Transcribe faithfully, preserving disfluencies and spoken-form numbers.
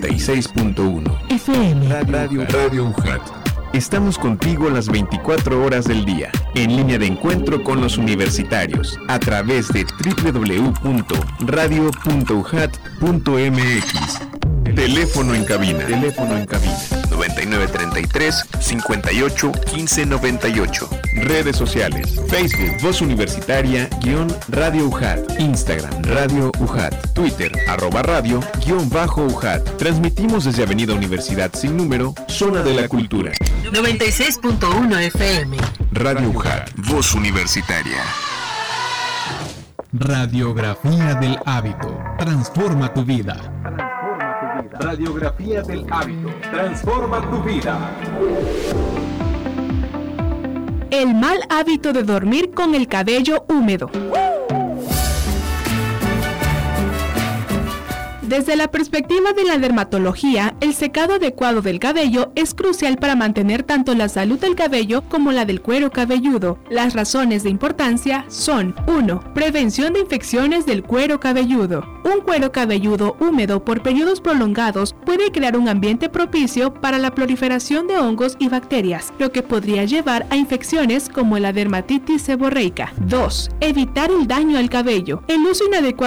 y seis punto uno. F M. Radio, Radio U J A T. Estamos contigo las veinticuatro horas del día, en línea de encuentro con los universitarios, a través de doble u doble u doble u punto radio punto u j a t punto m x. Teléfono en cabina. Teléfono en cabina. noventa y nueve treinta y tres, cincuenta y ocho, quince noventa y ocho. Redes sociales. Facebook, Voz Universitaria, guión Radio U J A T. Instagram, Radio U J A T. Twitter, arroba radio, guión bajo U J A T. Transmitimos desde Avenida Universidad Sin Número, Zona de la Cultura. noventa y seis punto uno F M. Radio U J A T. Voz Universitaria. Radiografía del hábito. Transforma tu vida. Radiografía del hábito. Transforma tu vida. El mal hábito de dormir con el cabello húmedo. Desde la perspectiva de la dermatología, el secado adecuado del cabello es crucial para mantener tanto la salud del cabello como la del cuero cabelludo. Las razones de importancia son: uno. Prevención de infecciones del cuero cabelludo. Un cuero cabelludo húmedo por periodos prolongados puede crear un ambiente propicio para la proliferación de hongos y bacterias, lo que podría llevar a infecciones como la dermatitis seborreica. dos. Evitar el daño al cabello. El uso inadecuado